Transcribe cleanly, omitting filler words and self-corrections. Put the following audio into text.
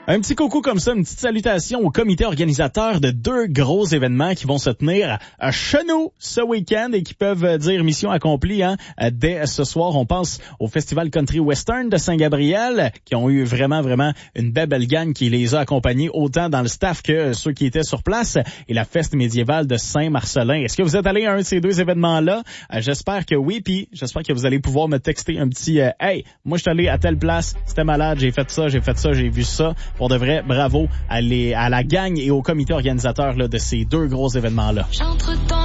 Un petit coucou comme ça, une petite salutation au comité organisateur de 2 gros événements qui vont se tenir à Chenou ce week-end et qui peuvent dire mission accomplie dès ce soir. On pense au Festival Country Western de Saint-Gabriel qui ont eu vraiment une belle gang qui les a accompagnés autant dans le staff que ceux qui étaient sur place et la fête médiévale de Saint-Marcelin. Est-ce que vous êtes allé à un de ces 2 événements-là? J'espère que oui, puis j'espère que vous allez pouvoir me texter un petit hey, moi je suis allé à telle place, c'était malade, j'ai fait ça, j'ai vu ça. Pour de vrai, bravo à la gang et au comité organisateur là, de ces 2 gros événements-là.